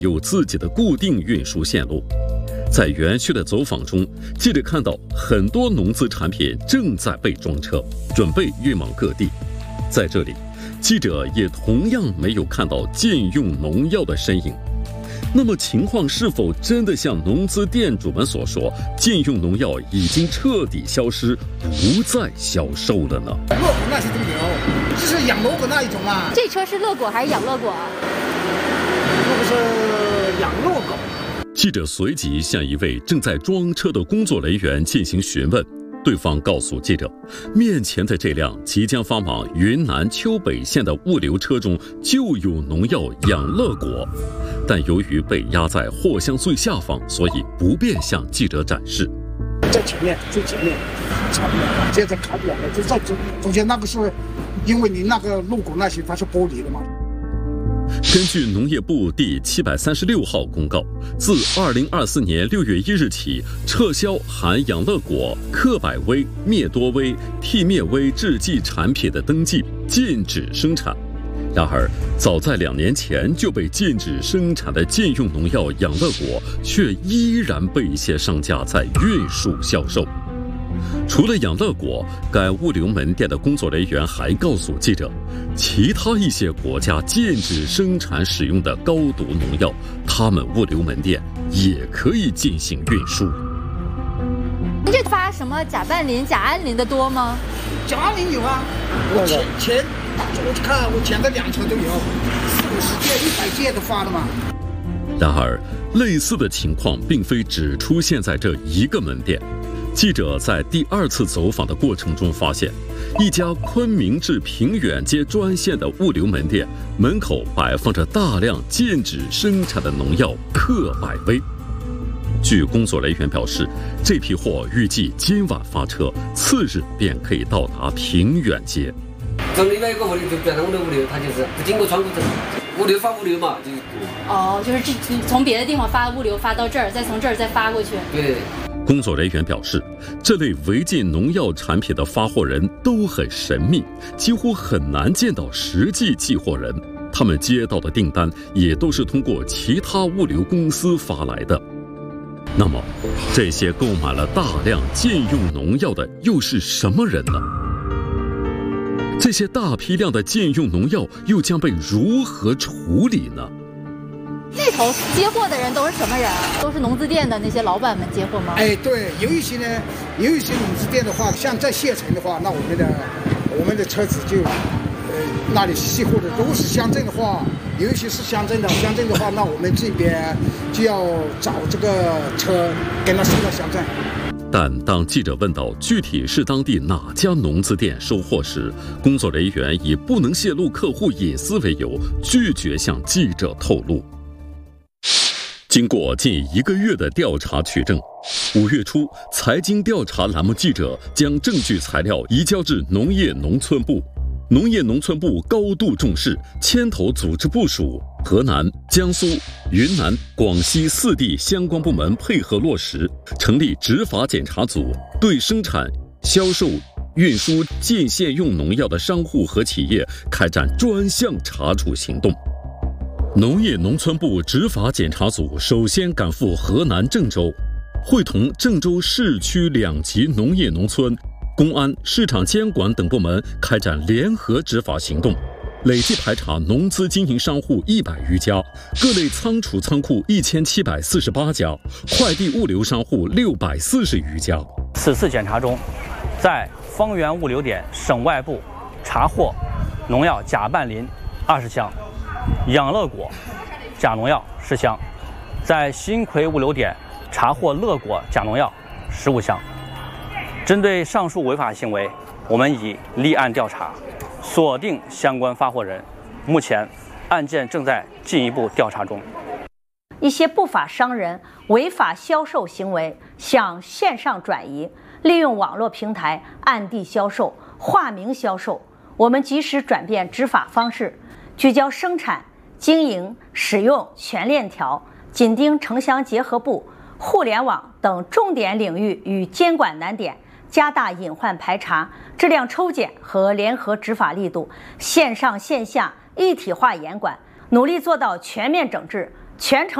有自己的固定运输线路。在园区的走访中，记者看到很多农资产品正在被装车，准备运往各地。在这里，记者也同样没有看到禁用农药的身影。那么情况是否真的像农资店主们所说，禁用农药已经彻底消失，不再销售了呢？ 乐果那些都有，就是养乐果那一种嘛。 这车是乐果还是养乐果？ 这个是养乐果。 记者随即向一位正在装车的工作人员进行询问，对方告诉记者，面前的这辆即将发往云南丘北县的物流车中就有农药养乐果，但由于被压在货箱最下方，所以不便向记者展示。 在前面，最前面，现在看不了了，就在中间那个是，因为你那个路骨那些它是玻璃的嘛。 根据农业部第736号公告，自2024年6月1日起，撤销含养乐果、克百威、灭多威、替灭威制剂产品的登记，禁止生产。然而，早在2年前就被禁止生产的禁用农药养乐果，却依然被一些商家在运输销售。除了养乐果，该物流门店的工作人员还告诉记者，其他一些国家禁止生产使用的高毒农药，他们物流门店也可以进行运输。 您这发什么甲拌磷、甲胺磷的多吗？ 甲胺磷有啊，我看我前的2车都有，40件、100件都发了嘛。 然而，类似的情况并非只出现在这一个门店。记者在第2次走访的过程中发现，一家昆明至平远街专线的物流门店门口摆放着大量禁止生产的农药克百威。据工作人员表示，这批货预计今晚发车，次日便可以到达平远街。 从另外一个物流就变成我的物流，它就是不经过窗口走，物流发物流嘛，就是就是从别的地方发物流发到这儿，再从这儿再发过去。 对。 工作人员表示，这类违禁农药产品的发货人都很神秘，几乎很难见到实际寄货人。他们接到的订单也都是通过其他物流公司发来的。那么，这些购买了大量禁用农药的又是什么人呢？这些大批量的禁用农药又将被如何处理呢？ 那头接货的人都是什么人啊？都是农资店的那些老板们接货吗？ 哎，对，有一些农资店的话，像在县城的话，那我们的车子就，那里卸货的如果是乡镇的话，有一些是乡镇的话，那我们这边就要找这个车给他送到乡镇。 但当记者问到具体是当地哪家农资店收货时，工作人员以不能泄露客户隐私为由，拒绝向记者透露。经过近1个月的调查取证，5月初，财经调查栏目记者将证据材料移交至农业农村部。农业农村部高度重视，牵头组织部署，河南、江苏、云南、广西4地相关部门配合落实，成立执法检查组，对生产、销售、运输禁限用农药的商户和企业开展专项查处行动。农业农村部执法检查组首先赶赴河南郑州，会同郑州市区2级农业农村、公安、市场监管等部门开展联合执法行动，累计排查农资经营商户100余家，各类仓储仓库1748家，快递物流商户640余家。 此次检查中，在方圆物流点省外部查获农药甲拌磷20箱，养乐果假农药10箱，在新奎物流点查获乐果假农药15箱。针对上述违法行为，我们已立案调查，锁定相关发货人，目前案件正在进一步调查中。 一些不法商人违法销售行为向线上转移，利用网络平台暗地销售、化名销售，我们及时转变执法方式，聚焦生产、经营、使用全链条，紧盯城乡结合部、互联网等重点领域与监管难点，加大隐患排查、质量抽检和联合执法力度，线上线下一体化严管，努力做到全面整治， 全程